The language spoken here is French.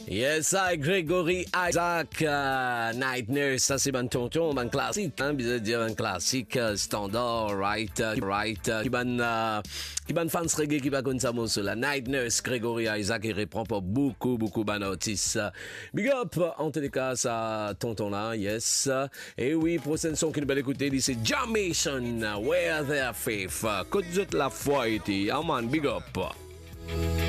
Yes, I, Gregory Isaac, Night Nurse, ça c'est ban tonton, ban classique, hein, bisa dire un classique, standard, right, qui ban fans reggae qui va comme ça, mot la Night Nurse, Gregory Isaac, il reprend pour beaucoup, ban artistes. Big up, en tous les cas, ça, tonton là, yes. Et oui, prochaine son qu'il va écouter, c'est Jamation, Where Their Faith, côte la foi, été, man, big up.